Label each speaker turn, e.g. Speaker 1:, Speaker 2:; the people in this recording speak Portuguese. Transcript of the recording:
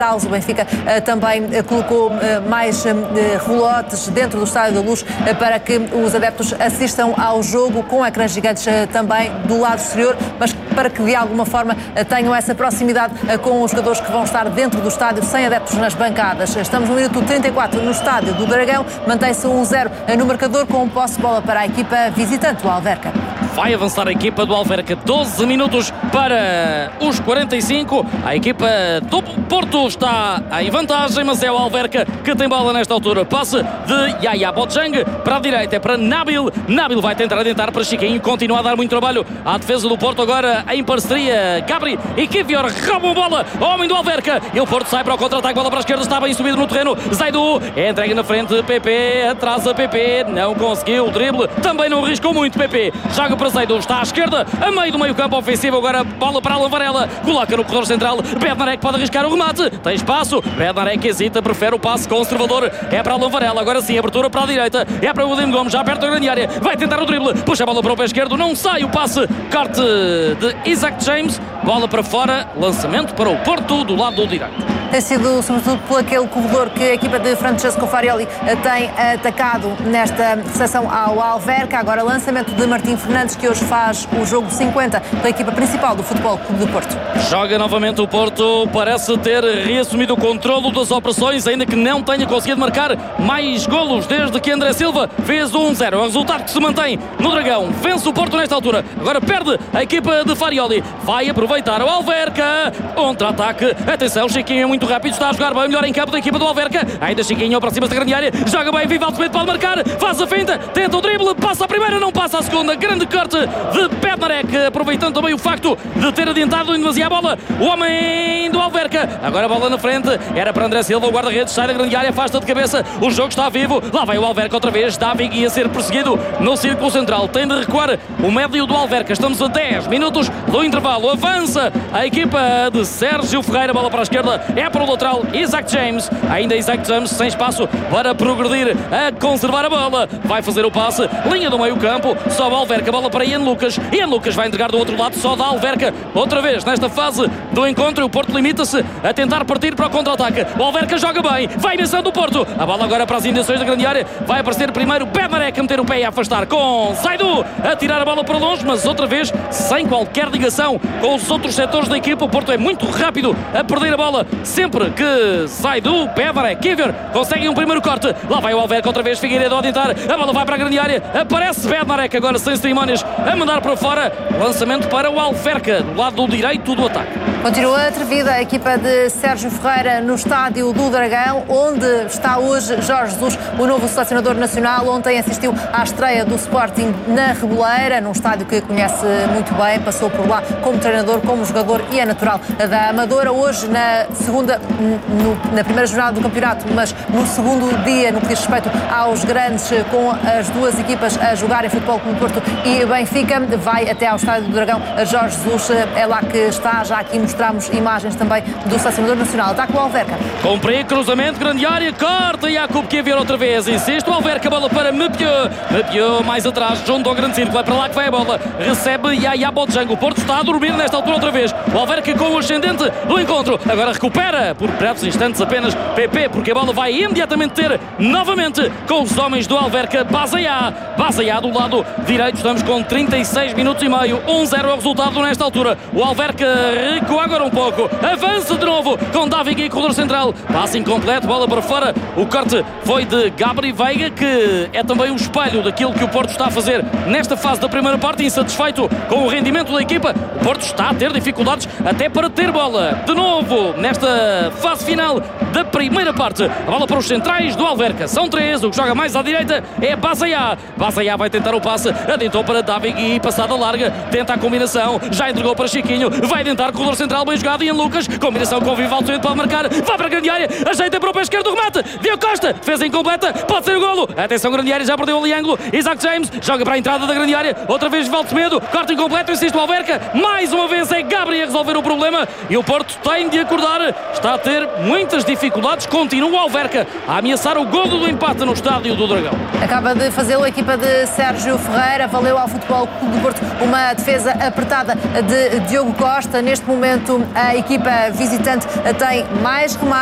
Speaker 1: O Benfica também colocou mais relotes dentro do Estádio da Luz para que os adeptos assistam ao jogo com ecrãs gigantes também do lado exterior, mas para que de alguma forma tenham essa proximidade com os jogadores que vão estar dentro do estádio sem adeptos nas bancadas. Estamos no minuto 34 no Estádio do Dragão, mantém-se 1-0 no marcador com posse de bola para a equipa visitante, o Alverca.
Speaker 2: Vai avançar a equipa do Alverca, 12 minutos para os 45. A equipa do Porto está em vantagem, mas é o Alverca que tem bola nesta altura. Passe de Yaya Bojang para a direita, é para Nabil. Nabil vai tentar adiantar para Chiquinho, continua a dar muito trabalho à defesa do Porto, agora em parceria Gabri e Kivior roubam bola, homem do Alverca, e o Porto sai para o contra-ataque, bola para a esquerda, está bem subido no terreno. Zaidu, entrega na frente, PP, atrasa PP, não conseguiu o drible, também não arriscou muito PP, joga para Zaidu, está à esquerda, a meio do meio campo ofensivo, agora bola para Alan Varela, coloca no corredor central, Bednarek pode arriscar o remate, tem espaço, Bednarek hesita, prefere o passe conservador, é para Alan Varela, agora sim, abertura para a direita, é para o William Gomes, já perto da grande área, vai tentar o drible, puxa a bola para o pé esquerdo, não sai o passe, corte de Isaac James, bola para fora, lançamento para o Porto do lado direito.
Speaker 1: Tem sido sobretudo por aquele corredor que a equipa de Francesco Farioli tem atacado nesta recepção ao Alverca. Agora lançamento de Martim Fernandes, que hoje faz o jogo 50 da equipa principal do Futebol Clube do Porto.
Speaker 2: Joga novamente o Porto, parece ter reassumido o controlo das operações, ainda que não tenha conseguido marcar mais golos desde que André Silva fez 1-0. É um resultado que se mantém no Dragão, vence o Porto nesta altura, agora perde a equipa de Farioli, vai aproveitar o Alverca, contra-ataque, atenção, Chiquinho é muito rápido, está a jogar bem, melhor em campo da equipa do Alverca, ainda Chiquinho aproxima-se da grande área, joga bem, Vivaldo Semedo pode marcar, faz a finta, tenta o drible, passa a primeira, não passa a segunda, grande corte de Bednarek, aproveitando também o facto de ter adiantado em demasia a bola, o homem do Alverca, agora a bola na frente, era para André Silva, o guarda-redes sai da grande área, afasta de cabeça, o jogo está vivo, lá vai o Alverca outra vez, Davi ia ser perseguido no círculo central, tem de recuar o médio do Alverca, estamos a 10 minutos do intervalo, avança a equipa de Sérgio Ferreira, bola para a esquerda, é para o lateral Isaac James, ainda Isaac James sem espaço para progredir a conservar a bola, vai fazer o passe, linha do meio campo, sobe Alverca, bola para Ian Lucas vai entregar do outro lado, só da Alverca, outra vez nesta fase do encontro, o Porto limita-se a tentar partir para o contra-ataque, o Alverca joga bem, vai vencendo o Porto, a bola agora para as intenções da grande área, vai aparecer primeiro Bednarek a meter o pé e a afastar com Zaidu, a tirar a bola para longe, mas outra vez sem qualquer ligação com os outros setores da equipa, o Porto é muito rápido a perder a bola, sempre que Zaidu, Bednarek, Kivior conseguem um primeiro corte, lá vai o Alverca outra vez, Figueiredo a adiantar, a bola vai para a grande área, aparece Bednarek agora sem cerimónias a mandar para fora, lançamento para o Alverca do lado direito do ataque.
Speaker 1: Continua atrevida a equipa de Sérgio Ferreira no Estádio do Dragão, onde está hoje Jorge Jesus, o novo selecionador nacional. Ontem assistiu à estreia do Sporting na Reboleira, num estádio que conhece muito bem, passou por lá como treinador, como jogador e é natural da Amadora. Hoje, na primeira jornada do campeonato, mas no segundo dia, no que diz respeito aos grandes, com as duas equipas a jogarem Futebol Clube Porto e Benfica, vai até ao Estádio do Dragão Jorge Jesus, é lá que está, já aqui mostramos imagens também do selecionador nacional. Está com o Alverca.
Speaker 2: Comprei cruzamento, grande área, corta e Jakub Kivior outra vez, insiste o Alverca, bola para Mepieu mais atrás, junto ao grande círculo, é para lá que vai a bola, recebe Yaya Bojang, o Porto está a dormir nesta altura outra vez, o Alverca com o ascendente do encontro, agora recupera por breves instantes apenas PP, porque a bola vai imediatamente ter novamente com os homens do Alverca, Bazaiá do lado direito, estamos com 36 minutos e meio, 1-0 é o resultado nesta altura, o Alverca recua agora um pouco, avança de novo com Davi Gui, corredor central, passe incompleto, bola para fora, o corte foi de Gabri Veiga, que é também o espelho daquilo que o Porto está a fazer nesta fase da primeira parte, insatisfeito com o rendimento da equipa, o Porto está a ter dificuldades até para ter bola, de novo nesta fase final da primeira parte, a bola para os centrais do Alverca, são 3, o que joga mais à direita é Bazaiá vai tentar o passe, adiantou para Davi Gui, passada larga, tenta a combinação, já entregou para Chiquinho, vai tentar corredor central, bem jogado, Ian Lucas, combinação com Vivaldo Semedo, pode marcar, vai para a grande área, ajeita para o pé esquerdo, remate, Diogo Costa, defesa incompleta, pode ser o golo, atenção grande área, já perdeu ali ângulo, Isaac James, joga para a entrada da grande área, outra vez Vivaldo Semedo, corte incompleto, insiste o Alverca, mais uma vez é Gabri a resolver o problema e o Porto tem de acordar, está a ter muitas dificuldades, continua o Alverca a ameaçar o golo do empate no Estádio do Dragão.
Speaker 1: Acaba de fazê-lo a equipa de Sérgio Ferreira, valeu ao Futebol Clube do Porto uma defesa apertada de Diogo Costa, neste momento momento a equipa visitante tem mais remates.